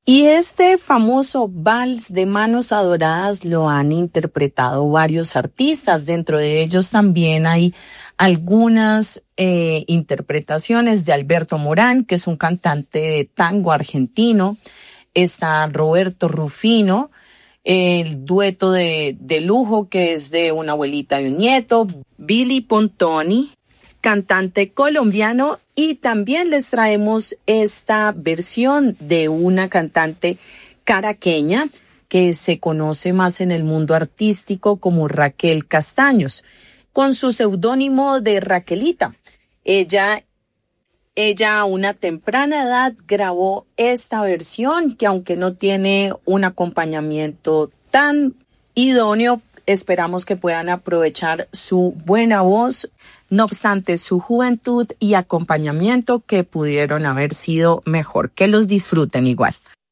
Y este famoso vals de manos adoradas lo han interpretado varios artistas. Dentro de ellos también hay algunas interpretaciones de Alberto Morán, que es un cantante de tango argentino. Está Roberto Rufino, el dueto de lujo que es de una abuelita y un nieto. Billy Pontoni, cantante colombiano, y también les traemos esta versión de una cantante caraqueña que se conoce más en el mundo artístico como Raquel Castaños, con su seudónimo de Raquelita. Ella a una temprana edad grabó esta versión que, aunque no tiene un acompañamiento tan idóneo, esperamos que puedan aprovechar su buena voz, no obstante su juventud y acompañamiento, que pudieron haber sido mejor. Que los disfruten igual.